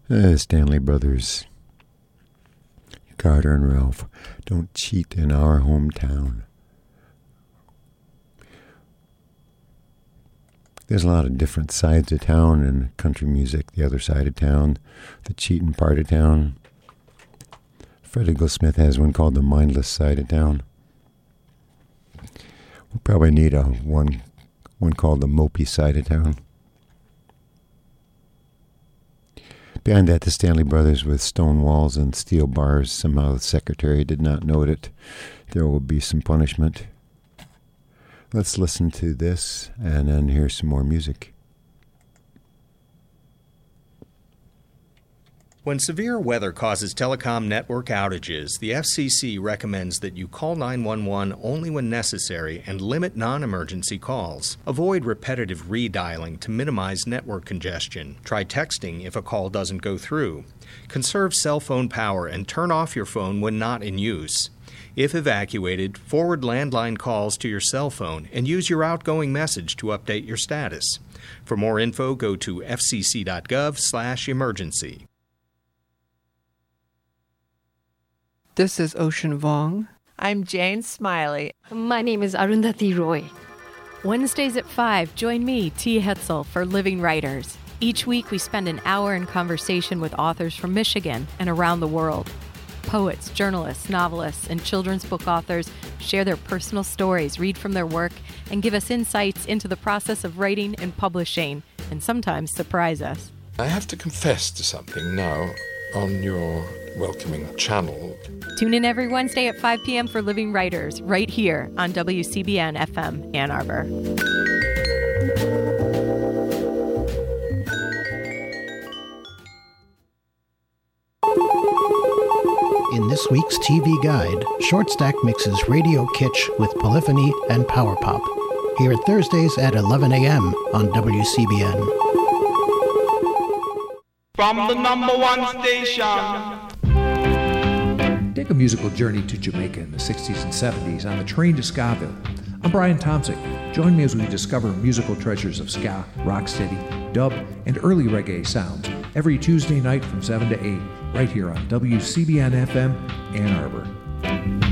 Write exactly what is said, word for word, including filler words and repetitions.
Uh, Stanley Brothers, Carter and Ralph, don't cheat in our hometown. There's a lot of different sides of town in country music. The other side of town, the cheating part of town. Fred Eaglesmith has one called the mindless side of town. We'll probably need a one, one called the mopey side of town. Behind that, the Stanley Brothers with stone walls and steel bars. Somehow the secretary did not note it. There will be some punishment. Let's listen to this and then hear some more music. When severe weather causes telecom network outages, the F C C recommends that you call nine one one only when necessary and limit non-emergency calls. Avoid repetitive redialing to minimize network congestion. Try texting if a call doesn't go through. Conserve cell phone power and turn off your phone when not in use. If evacuated, forward landline calls to your cell phone and use your outgoing message to update your status. For more info, go to f c c dot gov slash emergency. This is Ocean Vuong. I'm Jane Smiley. My name is Arundhati Roy. Wednesdays at five, join me, T. Hetzel, for Living Writers. Each week we spend an hour in conversation with authors from Michigan and around the world. Poets, journalists, novelists, and children's book authors share their personal stories, read from their work, and give us insights into the process of writing and publishing, and sometimes surprise us. I have to confess to something now on your welcoming channel. Tune in every Wednesday at five p.m. for Living Writers, right here on W C B N F M Ann Arbor. In this week's T V Guide, Short Stack mixes radio kitsch with polyphony and power pop. Hear it Thursdays at eleven a.m. on W C B N. From the number one station. Take a musical journey to Jamaica in the sixties and seventies on the train to Skaville. I'm Brian Thompson. Join me as we discover musical treasures of ska, rocksteady, dub, and early reggae sounds every Tuesday night from seven to eight, right here on W C B N F M Ann Arbor.